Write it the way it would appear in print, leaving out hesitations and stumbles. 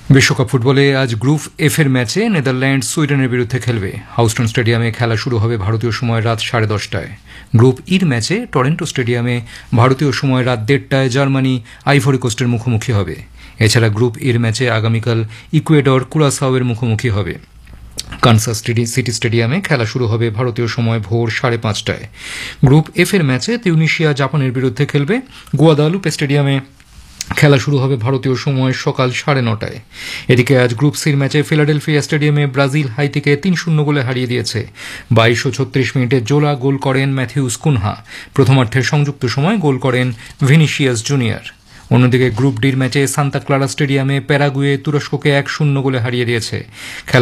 বিশ্বকাপ ফুটবলে আজ গ্রুপ এফ এর ম্যাচে নেদারল্যান্ড সুইডেনের বিরুদ্ধে খেলবে। হাউস্টন স্টেডিয়ামে খেলা শুরু হবে ভারতীয় সময় রাত 10:30টায়। গ্রুপ ইর ম্যাচে টরন্টো স্টেডিয়ামে ভারতীয় সময় রাত 1:30টায় জার্মানি আইভরি কোস্টের মুখোমুখি হবে। এছাড়া গ্রুপ ইর ম্যাচে আগামীকাল ইকুয়েডর কুরাসাওয়ের মুখোমুখি হবে। কানসাস সিটি স্টেডিয়ামে খেলা শুরু হবে ভারতীয় সময় ভোর 5:30টায়। গ্রুপ এফ এর ম্যাচে তিউনিশিয়া জাপানের বিরুদ্ধে খেলবে। গুয়াদালুপে স্টেডিয়ামে খেলা শুরু হবে ভারতীয় সময় সকাল 9:30টায়। এদিকে আজ গ্রুপ সির ম্যাচে ফিলাডেলফিয়া স্টেডিয়ামে ব্রাজিল হাইতিকে 3-0 গোলে হারিয়ে দিয়েছে। 22 ও 36 মিনিটে জোলা গোল করেন ম্যাথিউস কুনহা। প্রথমার্ধে সংযুক্ত সময় গোল করেন ভিনিসিয়াস জুনিয়র। অন্যদিকে গ্রুপ ডির ম্যাচে সান্তা ক্লারা স্টেডিয়ামে প্যারাগুয়ে তুরস্ককে 1-0 গোলে হারিয়ে দিয়েছে।